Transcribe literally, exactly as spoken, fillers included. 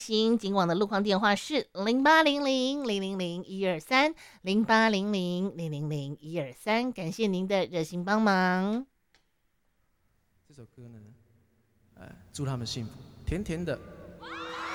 新警网的路况电话是零八零零零零零一二三零八零零零零零一二三，感谢您的热心帮忙。 这首歌呢，呃，祝他们幸福，甜甜的。